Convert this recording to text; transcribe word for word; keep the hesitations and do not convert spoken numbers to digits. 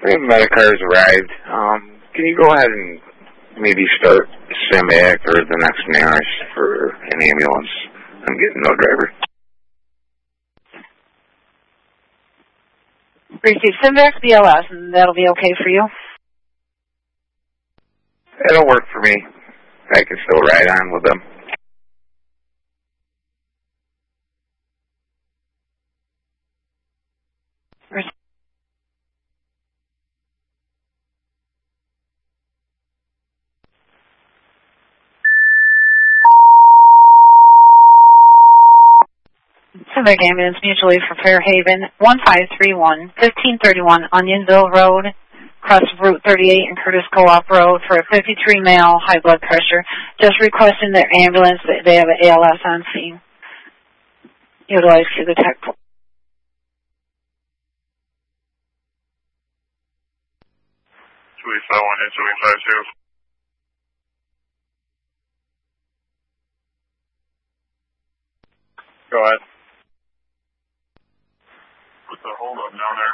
The Medicar's arrived. Um, can you go ahead and maybe start Simvac or the next nearest for an ambulance? I'm getting no driver. Receive Simvac B L S, and that'll be okay for you? It'll work for me. I can still ride on with them. Simvac Ambulance Mutual Aid for Fairhaven, one five three one, fifteen thirty-one Onionville Road, across Route thirty-eight and Curtis Co-op Road for a fifty-three male, high blood pressure. Just requesting their ambulance. They have an A L S on scene. Utilize to the tech. two eight five one and two eight five zero. Go ahead. What's the hold up down there?